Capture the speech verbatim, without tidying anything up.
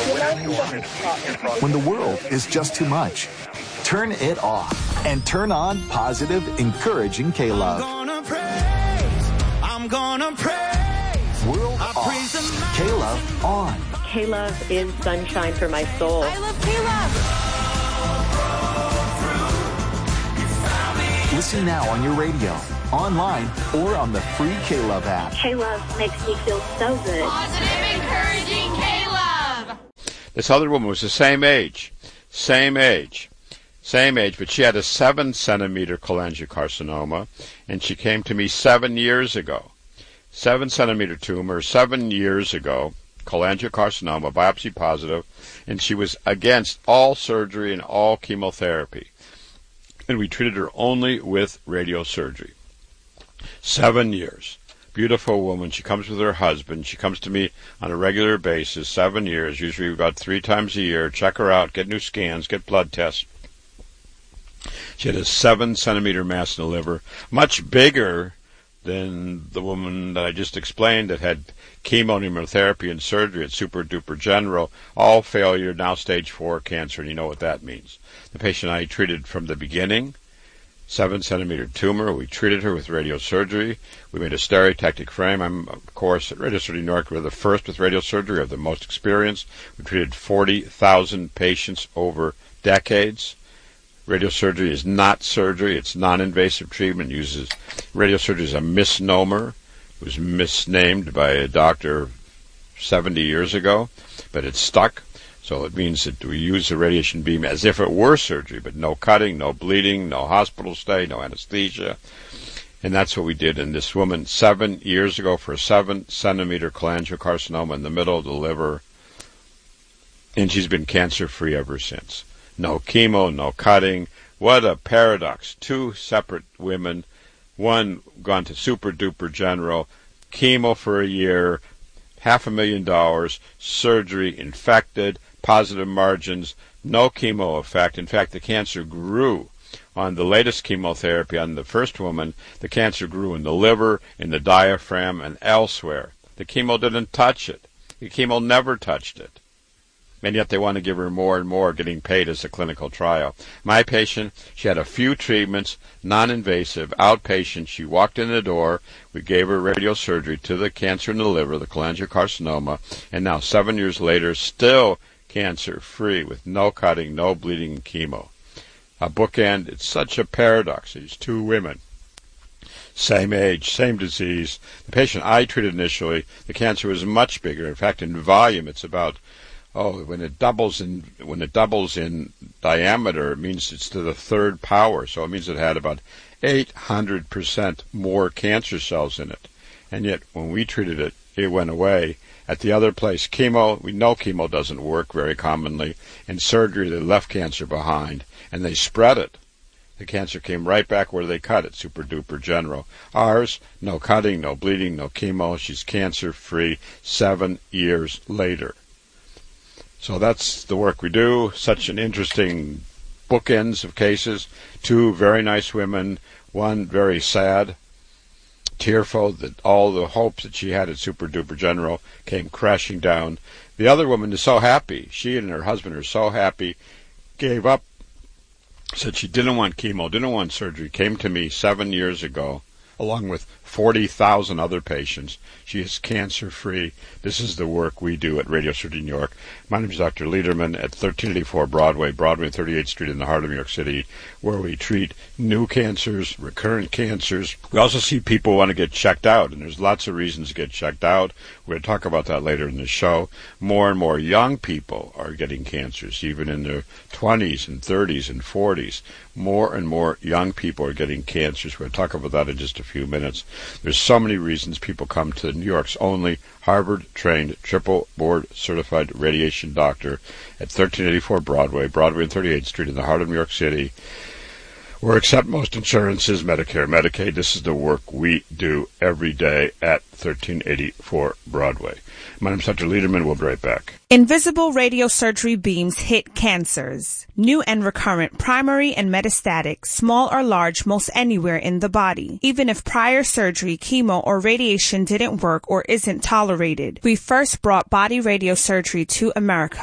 When the world is just too much, turn it off and turn on positive, encouraging K-Love. I'm gonna praise, I'm gonna praise. World I off, praise K-Love on. K-Love is sunshine for my soul. I love K-Love. Listen now on your radio, online, or on the free K-Love app. K-Love makes me feel so good. Positive, encouraging K-Love. This other woman was the same age, same age, same age, but she had a seven centimeter cholangiocarcinoma, and she came to me seven years ago. Seven centimeter tumor, seven years ago, cholangiocarcinoma, biopsy positive, and she was against all surgery and all chemotherapy. And we treated her only with radiosurgery. Seven years. Beautiful woman. She comes with her husband. She comes to me on a regular basis, seven years, usually about three times a year. Check her out, get new scans, get blood tests. She had a seven centimeter mass in the liver, much bigger than the woman that I just explained that had chemo, immunotherapy, and surgery at Super Duper General. All failure, now stage four cancer, and you know what that means. The patient I treated from the beginning, seven centimeter tumor. We treated her with radiosurgery. We made a stereotactic frame. I'm, of course, at Radiosurgery New York. We're the first with radiosurgery. We have the most experience. We treated forty thousand patients over decades. Radiosurgery is not surgery. It's non-invasive treatment. It uses radiosurgery is a misnomer. It was misnamed by a doctor seventy years ago, but it's stuck. So it means that we use the radiation beam as if it were surgery, but no cutting, no bleeding, no hospital stay, no anesthesia. And that's what we did in this woman seven years ago for a seven centimeter cholangiocarcinoma in the middle of the liver. And she's been cancer-free ever since. No chemo, no cutting. What a paradox. Two separate women, one gone to Super Duper General, chemo for a year, half a million dollars, surgery, infected, positive margins, no chemo effect. In fact, the cancer grew on the latest chemotherapy. On the first woman, the cancer grew in the liver, in the diaphragm, and elsewhere. The chemo didn't touch it. The chemo never touched it. And yet they want to give her more and more, getting paid as a clinical trial. My patient, she had a few treatments, non-invasive, outpatient. She walked in the door. We gave her radiosurgery to the cancer in the liver, the cholangiocarcinoma, and now seven years later, still cancer-free with no cutting, no bleeding, and chemo. A bookend. It's such a paradox. These two women, same age, same disease. The patient I treated initially, the cancer was much bigger. In fact, in volume, it's about Oh, when it doubles in when it doubles in diameter, it means it's to the third power. So it means it had about eight hundred percent more cancer cells in it. And yet, when we treated it, it went away. At the other place, chemo, we know chemo doesn't work very commonly. In surgery, they left cancer behind, and they spread it. The cancer came right back where they cut it, Super Duper General. Ours, no cutting, no bleeding, no chemo. She's cancer-free seven years later. So that's the work we do. Such an interesting bookends of cases. Two very nice women, one very sad, tearful that all the hopes that she had at Super Duper General came crashing down. The other woman is so happy. She and her husband are so happy, gave up, said she didn't want chemo, didn't want surgery, came to me seven years ago, along with forty thousand other patients. She is cancer-free. This is the work we do at Radiosurgery New York. My name is Doctor Lederman at thirteen eighty-four Broadway, Broadway and thirty-eighth Street in the heart of New York City, where we treat new cancers, recurrent cancers. We also see people who want to get checked out, and there's lots of reasons to get checked out. We're going to talk about that later in the show. More and more young people are getting cancers, even in their twenties and thirties and forties. More and more young people are getting cancers. We're going to talk about that in just a few minutes. There's so many reasons people come to New York's only Harvard-trained, triple board-certified radiation doctor at thirteen eighty-four Broadway, Broadway and thirty-eighth Street in the heart of New York City. We accept most insurances, Medicare, Medicaid. This is the work we do every day at thirteen eighty-four Broadway. My name is Doctor Lederman. We'll be right back. Invisible radiosurgery beams hit cancers. New and recurrent, primary and metastatic, small or large, most anywhere in the body. Even if prior surgery, chemo, or radiation didn't work or isn't tolerated. We first brought body radiosurgery to America.